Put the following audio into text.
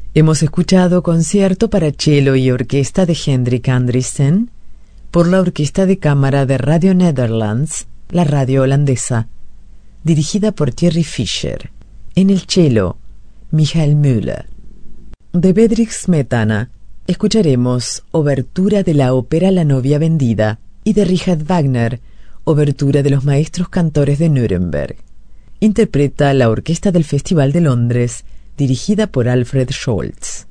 Hemos escuchado Concierto para cello y orquesta de Hendrik Andriessen por la Orquesta de Cámara de Radio Netherlands, la radio holandesa, dirigida por Thierry Fischer. En el cello, Michael Müller. De Bedřich Smetana escucharemos Obertura de la ópera La novia vendida, y de Richard Wagner, Obertura de los maestros cantores de Nuremberg. Interpreta la Orquesta del Festival de Londres, dirigida por Alfred Scholz.